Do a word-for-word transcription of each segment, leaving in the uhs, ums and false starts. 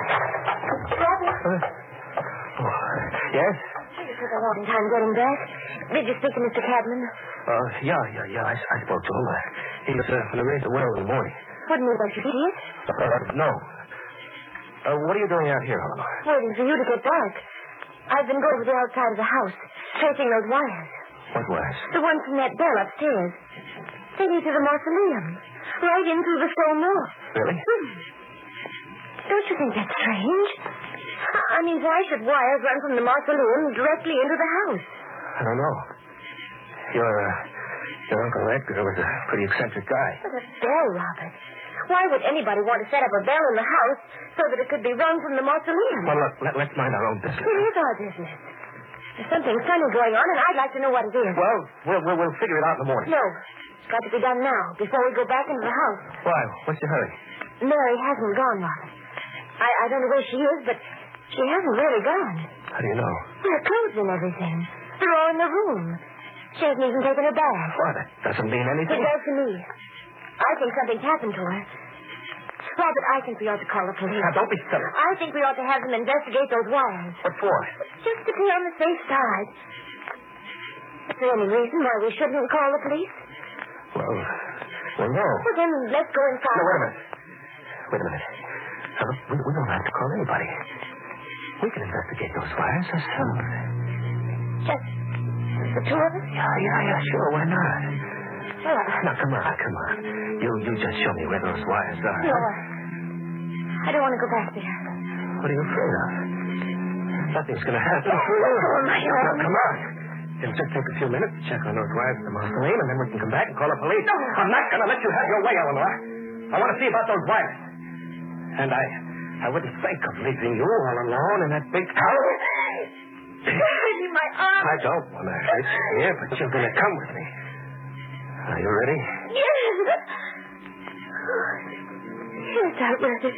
Robert? Uh, oh, yes? You took a long time getting back. Did you speak to Mister Cadman? Uh, yeah, yeah, yeah. I, I spoke to him. Uh, he was uh, going to raise the well in the morning. Wouldn't you let you see it? Uh, no. Uh, what are you doing out here, Helena? Waiting for you to get back. I've been going to the outside of the house, tracing those wires. What wires? The ones from that bell upstairs. They lead to the mausoleum. Right in through the stone wall. Really? Hmm. Don't you think that's strange? I mean, why should wires run from the mausoleum directly into the house? I don't know. Your, uh, your Uncle Edgar was a pretty eccentric guy. But a bell, Robert. Why would anybody want to set up a bell in the house so that it could be rung from the mausoleum? Well, look, let, let's mind our own business. It is our business. There's something funny going on, and I'd like to know what it is. Well, we'll, we'll, we'll figure it out in the morning. No. It's got to be done now, before we go back into the house. Why? What's your hurry? Mary hasn't gone, Robert. I, I don't know where she is, but she hasn't really gone. How do you know? Her clothes and everything. They're all in the room. She hasn't even taken her bath. Well, that doesn't mean anything. It does to me. I think something's happened to her. Robert, I think we ought to call the police. Now, don't be silly. I think we ought to have them investigate those wires. What for? Just to be on the safe side. Is there any reason why we shouldn't call the police? Well, well, no. Well, then let's go inside. No, wait a minute. Wait a minute. Now, look, we, we don't have to call anybody. We can investigate those wires ourselves. Just the two of us? Yeah, yeah, yeah, sure. Why not? Well, I... Now, come on, come on. You, you just show me where those wires are. No, I... I don't want to go back there. What are you afraid of? Nothing's going to happen to you. Oh, my God. Now, come on. It'll just take a few minutes to check on those wires at the mausoleum, and then we can come back and call the police. No. I'm not going to let you have your way, Eleanor. I want to see about those wires. And I I wouldn't think of leaving you all alone in that big house. Give me my arm. I don't want to hurt you here, but you're going to come with me. Are you ready? Yes. Yes, I'm ready.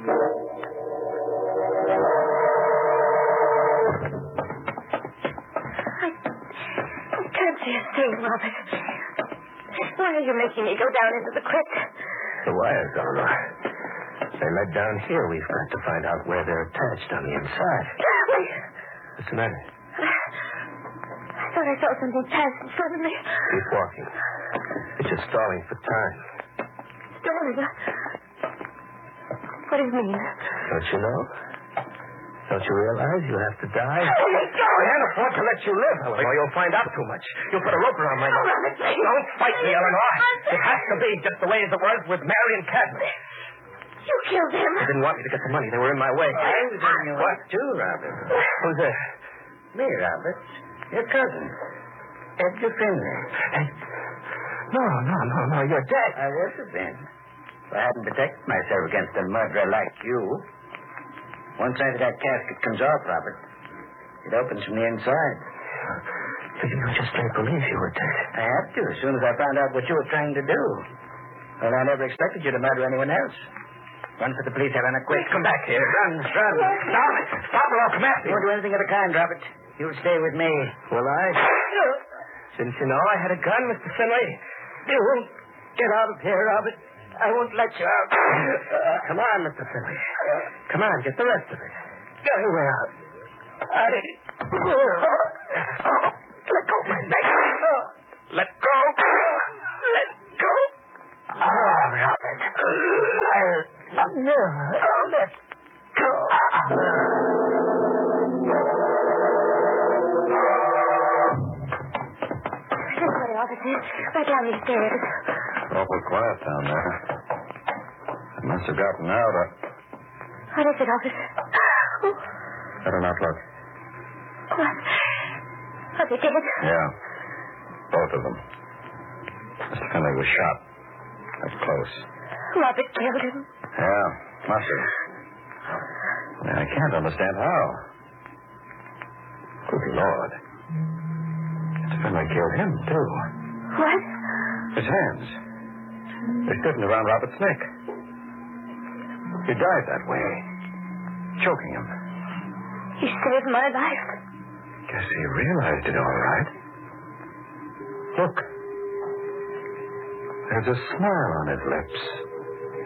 I, I can't see a thing, Robert. Why are you making me go down into the crypt? The wires, Eleanor. They led down here. We've got to find out where they're attached on the inside. Wait. What's the matter? I thought I saw something pass in front of me. Keep walking. It's just stalling for time. Stalling? What do you mean? Don't you know? Don't you realize you have to die? Let me go! I can't afford to let you live, Eleanor, or you'll find out too much. You'll put a rope around my neck. Oh, Robert, please. Don't fight me, Eleanor. It has to be just the way it was with Marion Cadman. You killed him. They didn't want me to get the money. They were in my way. I was in your way, too, Robert. Who's there? Me, Robert. Your cousin. Edgar Finley. Hey. No, no, no, no. You're dead. I would have been. If I hadn't protected myself against a murderer like you. One side of that casket comes off, Robert. It opens from the inside. Did you just don't believe you were dead? I had to, as soon as I found out what you were trying to do. Well, I never expected you to murder anyone else. Run for the police, Helena, quick. Come back here. Run, run. Stop it. Stop it, I'll come after You you. won't do anything of the kind, Robert. You'll stay with me. Will I? Didn't you know I had a gun, Mister Finley? You won't get out of here, Robert. I won't let you out. Uh, come on, Mister Finley. Come on, get the rest of it. Very well. I... Let go of my neck. Let go. Let go. Oh, Robert. I'll never let go. This way, officer. Right down these stairs. Awful quiet down there. It must have gotten out. Uh, What is it, officer? Oh, better not look. what? Are they dead? Yeah. Both of them. Mister Finley was shot. Up close. Robert killed him. Yeah, must have. I can't understand how. Good Lord. Mister Finley killed him, too. What? His hands. They stiffened around Robert's neck. He died that way. Choking him. He saved my life. Guess he realized it all right. Look. There's a smile on his lips.